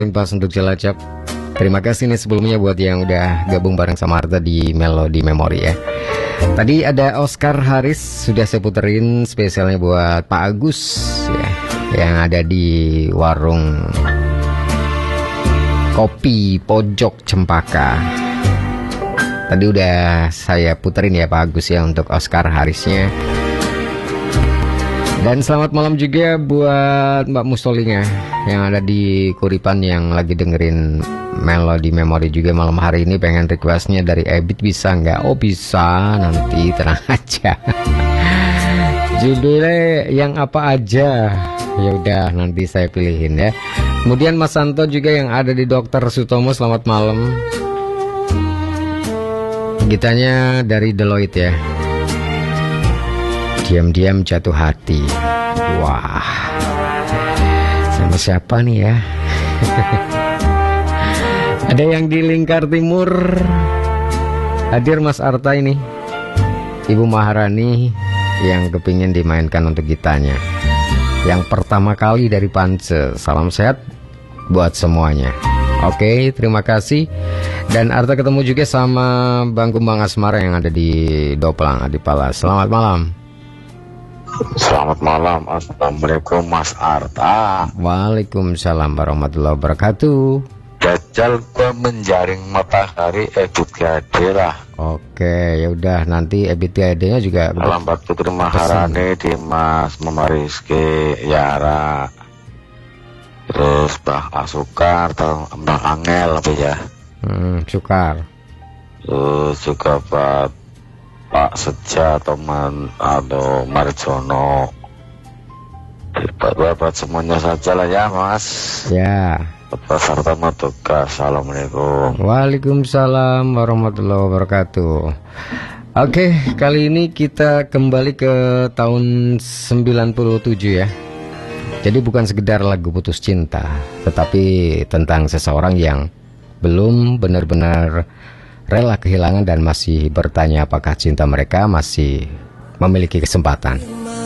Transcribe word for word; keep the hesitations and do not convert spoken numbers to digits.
Pas untuk Cilacap. Terima kasih nih sebelumnya buat yang udah gabung bareng sama Arta di Melody Memory ya. Tadi ada Oscar Haris, sudah saya puterin spesialnya buat Pak Agus ya, yang ada di warung kopi pojok Cempaka. Tadi udah saya puterin ya Pak Agus ya untuk Oscar Harisnya. Dan selamat malam juga buat Mbak Mustolinga yang ada di Kuripan yang lagi dengerin Melody Memory juga malam hari ini, pengen requestnya dari Ebit, bisa nggak? Oh bisa, nanti tenang aja. Judulnya yang apa aja? Ya udah nanti saya pilihin ya. Kemudian Mas Santo juga yang ada di Dokter Sutomo, selamat malam. Gitanya dari Deloitte ya. Diam-diam jatuh hati. Wah, sama siapa nih ya? Ada yang di Lingkar Timur. Hadir Mas Arta ini, Ibu Maharani yang kepingin dimainkan untuk gitanya yang pertama kali dari Pance. Salam sehat buat semuanya. Oke, terima kasih. Dan Arta ketemu juga sama Bang Kumbang Asmara yang ada di Doplang Adipala. Selamat malam. Selamat malam, assalamualaikum Mas Arta. Waalaikumsalam warahmatullahi wabarakatuh. Dajjal gua menjaring matahari Ebit Gade lah. Oke, ya udah nanti Ebit Gade-nya juga. Lambat Putri Maharani, Dimas, Mama Rizky, Yara, terus Mbah Asukar atau Mbah Angel apa ya? Hmm, Sukar. Terus juga Pak Pak Seja atau Man atau Marjono. Bapak semuanya saja lah ya Mas. Ya. Bapak Sarta Matuka. Assalamualaikum. Waalaikumsalam warahmatullahi wabarakatuh. Oke, kali ini kita kembali ke tahun sembilan puluh tujuh ya. Jadi bukan sekedar lagu putus cinta, tetapi tentang seseorang yang belum benar-benar rela kehilangan dan masih bertanya apakah cinta mereka masih memiliki kesempatan.